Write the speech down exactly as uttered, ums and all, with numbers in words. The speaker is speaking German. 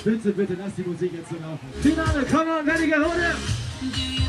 Bitte, bitte, lass die Musik jetzt so laufen. Finale, komm on, Wendiger Hunde!